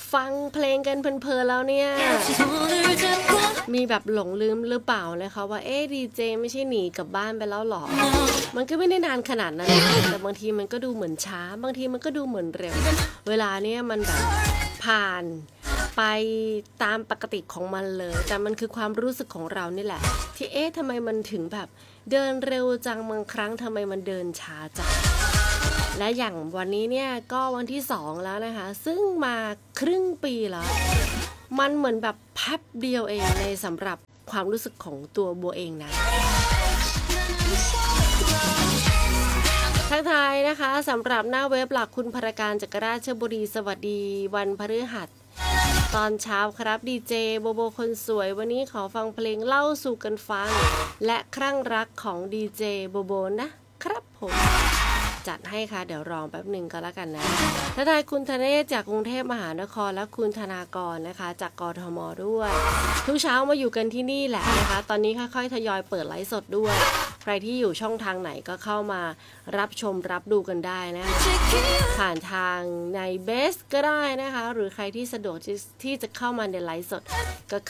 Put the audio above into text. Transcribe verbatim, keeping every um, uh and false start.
ฟังเพลงกันเพลินๆแล้วเนี่ยมีแบบหลงลืมหรือเปล่านะคะว่าเอ๊ะดีเจไม่ใช่หนีกลับบ้านไปแล้วหรอมันก็ไม่ได้นานขนาดนั้นแต่บางทีมันก็ดูเหมือนช้าบางทีมันก็ดูเหมือนเร็วเวลาเนี่ยมันแบบผ่านไปตามปกติของมันเลยแต่มันคือความรู้สึกของเรานี่แหละที่เอ๊ะทำไมมันถึงแบบเดินเร็วจังบางครั้งทำไมมันเดินช้าจังและอย่างวันนี้เนี่ยก็วันที่สองแล้วนะคะซึ่งมาครึ่งปีแล้วมันเหมือนแบบแป๊บเดียวเองในสำหรับความรู้สึกของตัวโบเองนะทักทายนะคะสำหรับหน้าเว็บหลักคุณภรการจักรราชบุรีสวัสดีวันพฤหัสตอนเช้าครับดีเจโบโบคนสวยวันนี้ขอฟังเพลงเล่าสู่กันฟังและครั่งรักของดีเจโบโบนะครับผมจัดให้ค่ะเดี๋ยวรองแป๊บหนึ่งก็แล้วกันนะทักทายคุณธเนศจากกรุงเทพมหานครและคุณธนากรนะคะจากกทมด้วยทุกเช้ามาอยู่กันที่นี่แหละนะคะตอนนี้ค่อยๆทยอยเปิดไลฟ์สดด้วยใครที่อยู่ช่องทางไหนก็เข้ามารับชมรับดูกันได้นะคะผ่านทางในเบสก็ได้นะคะหรือใครที่สะดวกที่จะเข้ามาในไลฟ์สดก็